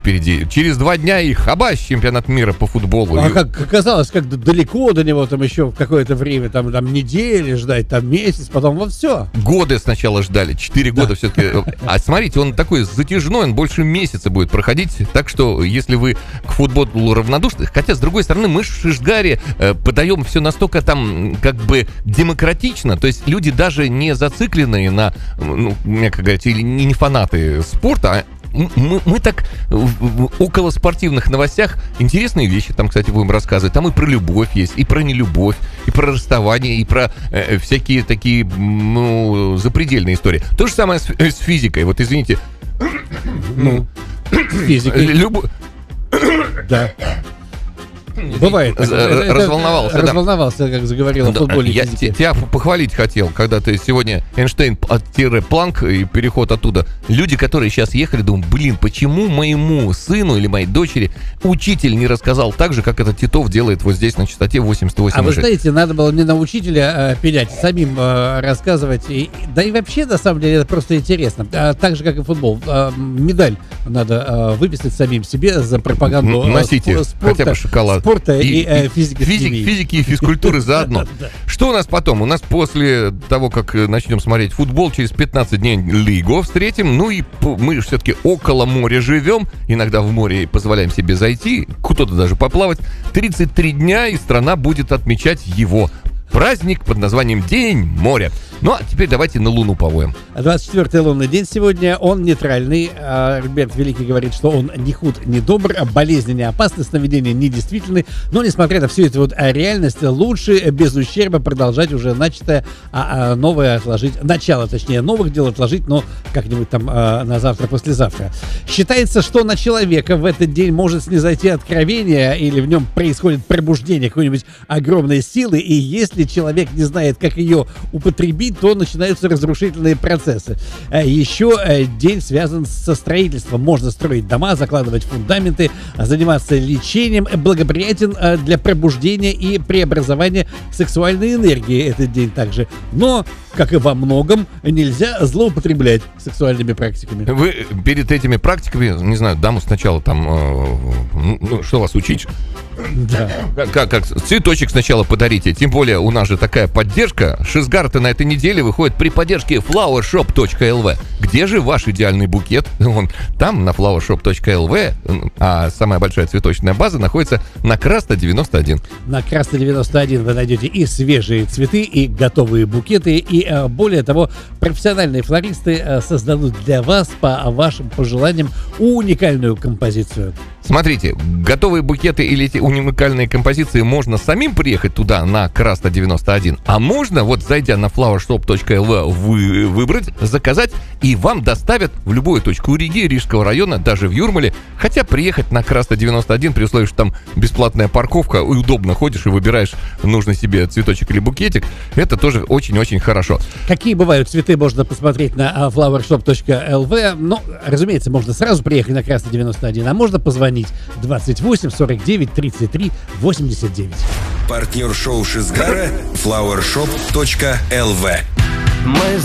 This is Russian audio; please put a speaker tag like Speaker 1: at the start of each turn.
Speaker 1: впереди. Через 2 дня и хабаш, чемпионат мира по футболу.
Speaker 2: А как оказалось, как далеко до него там еще в какое-то время, там недели ждать, там месяц, потом вот все.
Speaker 1: Годы сначала ждали, 4 года все-таки. А смотрите, он такой затяжной, он больше месяца будет проходить. Так что, если вы к футболу равнодушны, хотя, с другой стороны, мы в Шишгаре подаем все настолько там, как бы, демократично. То есть люди даже не зацикленные на, мягко говоря, или не фанаты спорта, а мы так в около спортивных новостях интересные вещи там, кстати, будем рассказывать. Там и про любовь есть, и про нелюбовь, и про расставание, и про всякие такие, запредельные истории. То же самое с физикой. Вот, извините.
Speaker 2: С физикой. Да. Бывает.
Speaker 1: Разволновался.
Speaker 2: Разволновался, как заговорил о футболе.
Speaker 1: Я тебя похвалить хотел, когда ты сегодня Эйнштейн-Планк и переход оттуда. Люди, которые сейчас ехали, думают, почему моему сыну или моей дочери учитель не рассказал так же, как этот Титов делает вот здесь на частоте 88,6.
Speaker 2: А вы знаете, надо было не на учителя пилять, самим рассказывать. Да и вообще, на самом деле, это просто интересно. Так же, как и футбол. Медаль надо выписать самим себе за пропаганду
Speaker 1: носите
Speaker 2: спорта,
Speaker 1: хотя бы шоколад.
Speaker 2: Спорта и физики.
Speaker 1: Физики и физкультуры заодно. Что у нас потом? У нас после того, как начнем смотреть футбол, через 15 дней Лигу встретим. Ну и мы все-таки около моря живем. Иногда в море позволяем себе зайти, кто-то даже поплавать. 33 дня, и страна будет отмечать его праздник под названием День моря. Ну, а теперь давайте на Луну повоем.
Speaker 2: 24-й лунный день сегодня, он нейтральный. Альберт Великий говорит, что он не худ, не добр, болезни не опасны, сновидения не действительны. Но, несмотря на всю эту реальность, лучше без ущерба продолжать уже начатое, а новое отложить. Начало, точнее, новых дел отложить, но как-нибудь там на завтра-послезавтра. Считается, что на человека в этот день может снизойти откровение, или в нем происходит пробуждение какой-нибудь огромной силы, и если человек не знает, как ее употребить, то начинаются разрушительные процессы. Еще день связан со строительством. Можно строить дома, закладывать фундаменты, заниматься лечением. Благоприятен для пробуждения и преобразования сексуальной энергии этот день также. Но, как и во многом, нельзя злоупотреблять сексуальными практиками.
Speaker 1: Вы перед этими практиками, не знаю, даму сначала там, что вас учить?
Speaker 2: Да.
Speaker 1: Как цветочек сначала подарите. Тем более у нас же такая поддержка. Шизгар-то на этой неделе выходит при поддержке flowershop.lv. Где же ваш идеальный букет? Он там, на flowershop.lv. А самая большая цветочная база находится на Краста 91.
Speaker 2: На Краста 91 вы найдете и свежие цветы, и готовые букеты, и более того, профессиональные флористы создадут для вас по вашим пожеланиям уникальную композицию.
Speaker 1: Смотрите, готовые букеты или эти уникальные композиции можно самим приехать туда, на Краста 91, а можно, вот зайдя на flowershop.lv, выбрать, заказать, и вам доставят в любую точку Риги, Рижского района, даже в Юрмале. Хотя приехать на Краста 91 при условии, что там бесплатная парковка, и удобно ходишь и выбираешь нужный себе цветочек или букетик, это тоже очень-очень хорошо.
Speaker 2: Какие бывают цветы, можно посмотреть на flowershop.lv. Но, разумеется, можно сразу приехать на Краста 91, а можно позвонить 28 49 33 89.
Speaker 3: Партнер шоу Шизгара flowershop.lv.